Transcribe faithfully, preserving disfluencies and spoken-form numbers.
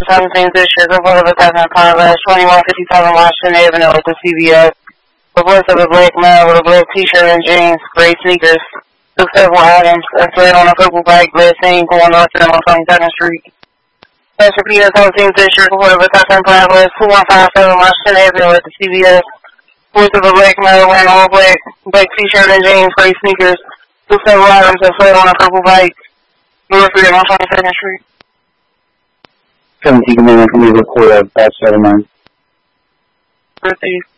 seventeen District, report of attack on Congress, twenty-one fifty-seven Washington Avenue with the C V S. Reports of a black man with a black t-shirt and jeans, gray sneakers, took several items, and fled on a purple bike, last seen going north on twenty-second Street. That's repeated seventeen District, report of attack on Congress, twenty-one fifty-seven Washington Avenue with the C V S. Reports of a black man wearing all black, black t-shirt and jeans, gray sneakers, took several items, and fled on a purple bike, north on twenty-second Street. seventeen Command, can we report a bad settlement? Received.